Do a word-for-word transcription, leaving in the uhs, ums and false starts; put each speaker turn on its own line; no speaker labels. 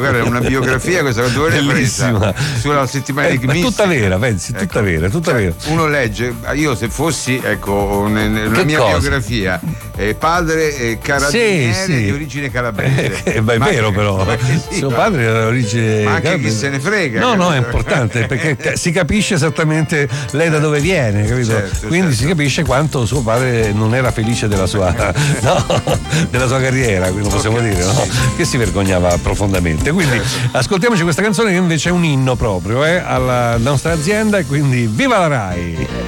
guarda, una biografia questa dove l'hai presa? Sulla settimana
eh,
di Gmis.
Tutta vera, pensi, tutta
ecco,
vera, tutta
cioè,
vera.
Uno legge, io se fossi, ecco, nella mia
cosa?
biografia, eh, padre eh, carabiniere
sì, sì.
di origine calabrese.
Eh, beh, è
ma
vero
che,
però,
sì,
suo
ma,
padre era d'origine
ma anche
calabrese.
chi se ne frega.
No, no, è
capito?
importante perché si capisce esattamente lei da dove viene, capito?
Certo,
Quindi
certo.
si capisce quanto suo padre non era felice della sua, no, della sua carriera, quindi possiamo
Okay,
dire, no?
sì.
Che si vergognava profondamente. Quindi
Certo.
ascoltiamoci questa canzone che invece è un inno proprio eh, alla nostra azienda e quindi viva la Rai!